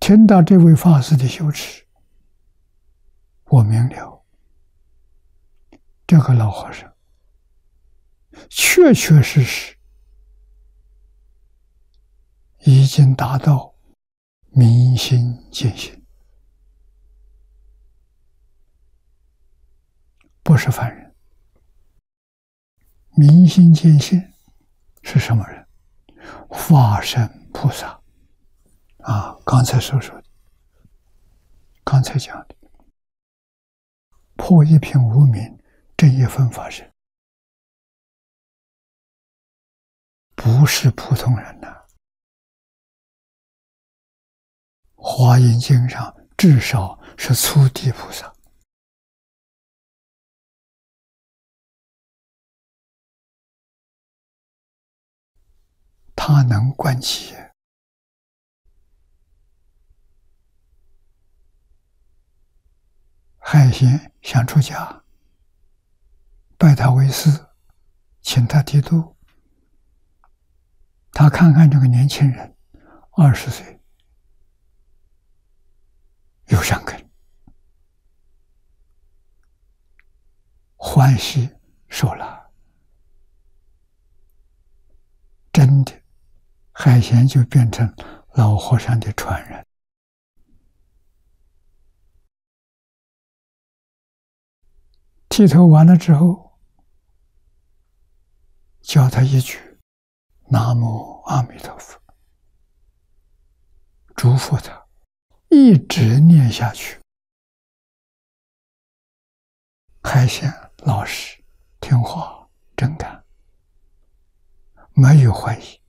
听到这位法师的修持，我明了，这个老和尚确确实实已经达到明心见性，不是凡人。明心见性是什么人？法身菩萨啊！刚才所说的，刚才讲的，破一品无明，正一分法身，不是普通人呐。华严经上至少是初地菩萨。他能观其业，海贤想出家，拜他为师，请他剃度。他看看这个年轻人，20岁，有善根，欢喜受了，真的，海贤就变成老和尚的传人。剃头完了之后，教他一句南无阿弥陀佛，嘱咐他一直念下去。海贤老实听话真干，没有怀疑，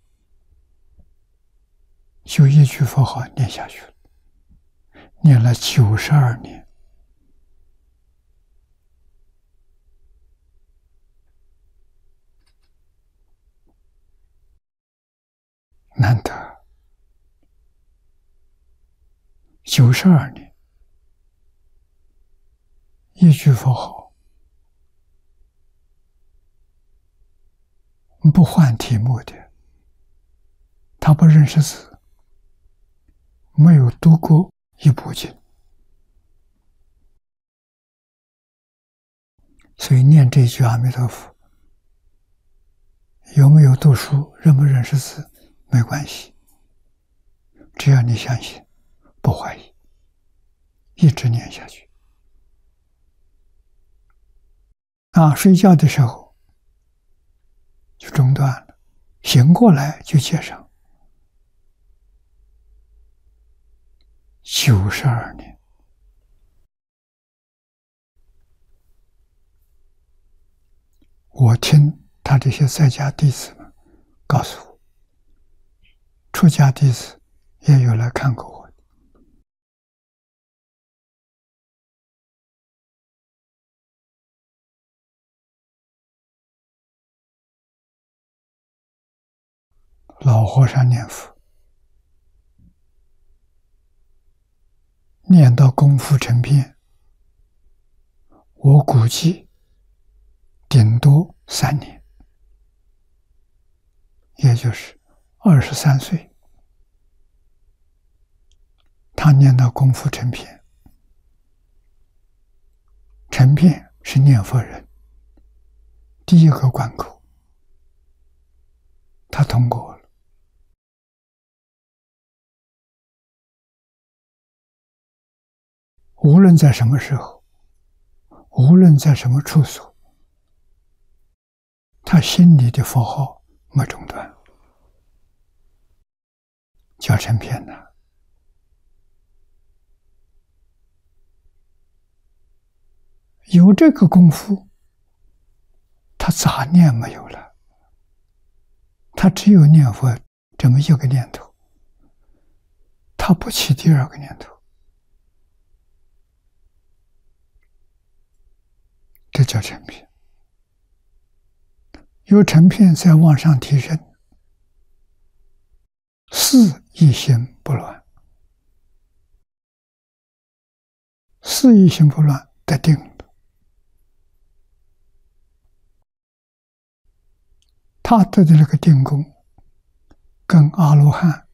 就一句佛号念下去了，念了92年。难得92年，一句佛号，不换题目的，他不认识字，没有读过一部经，所以念这句阿弥陀佛，有没有读书，认不认识字没关系，只要你相信，不怀疑，一直念下去。睡觉的时候就中断了，醒过来就接上。92年，我听他这些在家弟子们告诉我，出家弟子也有来看过我的。老和尚念佛，念到功夫成片，我估计顶多3年，也就是23岁，他念到功夫成片。成片是念佛人第一个关口，他通过了。无论在什么时候，无论在什么处所，他心里的佛号没中断，叫成片呢。有这个功夫，他杂念没有了，他只有念佛这么一个念头，他不起第二个念头，这叫成片。由成片再往上提升，四一心不乱，四一心不乱得定了。他得的那个定功，跟阿罗汉